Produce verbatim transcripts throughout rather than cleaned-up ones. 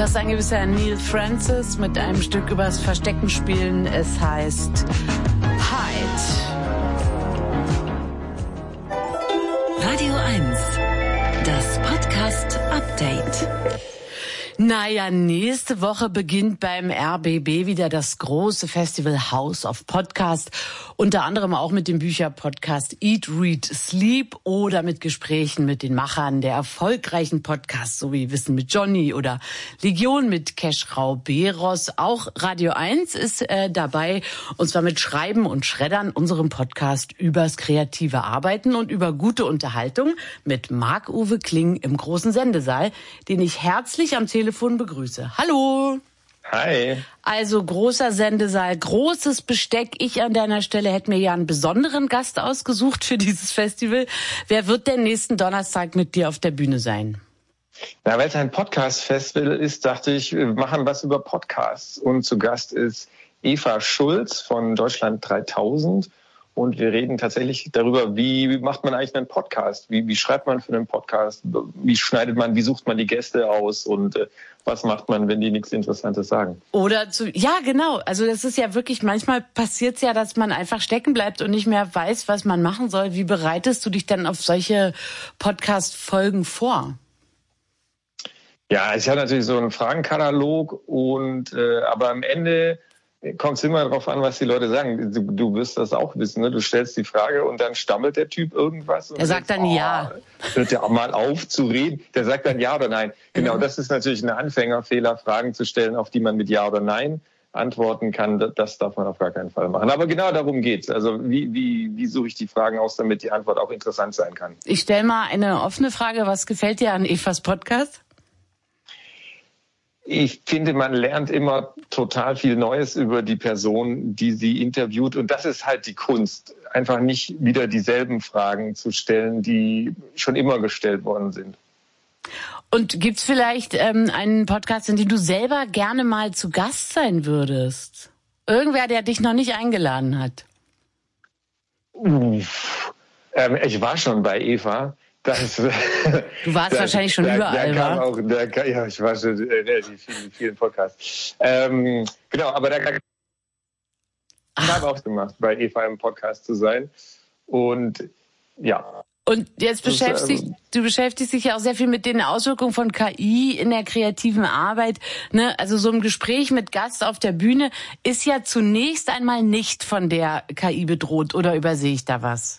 Das ist ein gewisser Neil Francis mit einem Stück übers Verstecken spielen. Es heißt Hide. Radio eins, das Podcast Update. Naja, nächste Woche beginnt beim R B B wieder das große Festival House of Podcast. Unter anderem auch mit dem Bücherpodcast Eat, Read, Sleep oder mit Gesprächen mit den Machern der erfolgreichen Podcasts, so wie Wissen mit Johnny oder Legion mit Keschrau Beros. Auch Radio eins ist äh, dabei, und zwar mit Schreiben und Schreddern, unserem Podcast übers kreative Arbeiten und über gute Unterhaltung mit Marc-Uwe Kling im großen Sendesaal, den ich herzlich am Telefon begrüße. Hallo! Hi. Also großer Sendesaal, großes Besteck. Ich an deiner Stelle hätte mir ja einen besonderen Gast ausgesucht für dieses Festival. Wer wird denn nächsten Donnerstag mit dir auf der Bühne sein? Na, weil es ein Podcast-Festival ist, dachte ich, wir machen was über Podcasts. Und zu Gast ist Eva Schulz von Deutschland dreitausend. Und wir reden tatsächlich darüber, wie macht man eigentlich einen Podcast? Wie, wie schreibt man für einen Podcast? Wie schneidet man, wie sucht man die Gäste aus? Und äh, was macht man, wenn die nichts Interessantes sagen? Oder zu, ja, genau. Also das ist ja wirklich, manchmal passiert es ja, dass man einfach stecken bleibt und nicht mehr weiß, was man machen soll. Wie bereitest du dich dann auf solche Podcast-Folgen vor? Ja, ich habe natürlich so einen Fragenkatalog und äh, aber am Ende kommt es immer darauf an, was die Leute sagen. Du, du wirst das auch wissen, ne? Du stellst die Frage und dann stammelt der Typ irgendwas. Und er sagt dann oh, ja. Hört der auch mal auf zu reden. Der sagt dann ja oder nein. Genau, das ist natürlich ein Anfängerfehler, Fragen zu stellen, auf die man mit ja oder nein antworten kann. Das darf man auf gar keinen Fall machen. Aber genau darum geht's. Also wie, wie, wie suche ich die Fragen aus, damit die Antwort auch interessant sein kann? Ich stelle mal eine offene Frage. Was gefällt dir an Evas Podcast? Ich finde, man lernt immer total viel Neues über die Person, die sie interviewt. Und das ist halt die Kunst, einfach nicht wieder dieselben Fragen zu stellen, die schon immer gestellt worden sind. Und gibt's vielleicht ähm, einen Podcast, in dem du selber gerne mal zu Gast sein würdest? Irgendwer, der dich noch nicht eingeladen hat? Uff. Ähm, ich war schon bei Eva. Das, du warst das, wahrscheinlich schon der, überall, der wa? Auch, der, ja, ich war schon äh, die vielen, vielen Podcasts. Ähm, genau, aber da kann ich habe auch gemacht, bei Eva im Podcast zu sein. Und ja. Und jetzt beschäftigst ähm, du beschäftigst dich ja auch sehr viel mit den Auswirkungen von K I in der kreativen Arbeit. Ne? Also so ein Gespräch mit Gast auf der Bühne ist ja zunächst einmal nicht von der K I bedroht. Oder übersehe ich da was?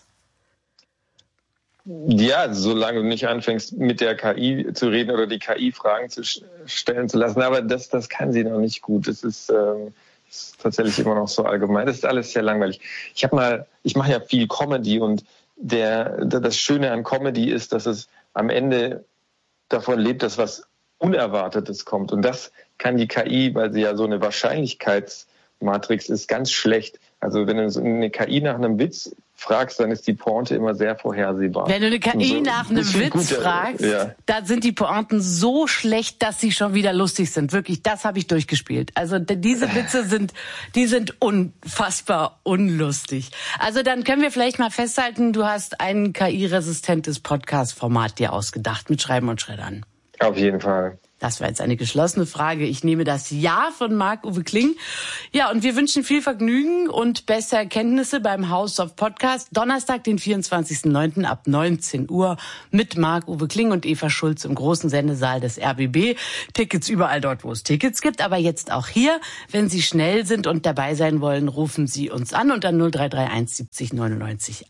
Ja, solange du nicht anfängst, mit der K I zu reden oder die K I Fragen zu stellen zu lassen. Aber das, das kann sie noch nicht gut. Das ist, ähm, ist tatsächlich immer noch so allgemein. Das ist alles sehr langweilig. Ich habe mal, ich mache ja viel Comedy und der, das Schöne an Comedy ist, dass es am Ende davon lebt, dass was Unerwartetes kommt. Und das kann die K I, weil sie ja so eine Wahrscheinlichkeitsmatrix ist, ganz schlecht. Also wenn du so eine K I nach einem Witz fragst, dann ist die Pointe immer sehr vorhersehbar. Wenn du eine K I so nach einem Witz guter, fragst, ja. Da sind die Pointen so schlecht, dass sie schon wieder lustig sind. Wirklich, das habe ich durchgespielt. Also diese Witze sind, die sind unfassbar unlustig. Also dann können wir vielleicht mal festhalten, du hast ein K I-resistentes Podcast-Format dir ausgedacht mit Schreiben und Schreddern. Auf jeden Fall. Das war jetzt eine geschlossene Frage. Ich nehme das Ja von Marc-Uwe Kling. Ja, und wir wünschen viel Vergnügen und beste Erkenntnisse beim House of Podcast. Donnerstag, den vierundzwanzigsten neunten ab neunzehn Uhr mit Marc-Uwe Kling und Eva Schulz im großen Sendesaal des R B B. Tickets überall dort, wo es Tickets gibt, aber jetzt auch hier. Wenn Sie schnell sind und dabei sein wollen, rufen Sie uns an unter null drei drei eins siebzig neunundneunzig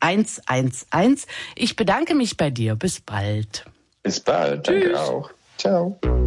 hundertelf. Ich bedanke mich bei dir. Bis bald. Bis bald. Danke auch. Ciao.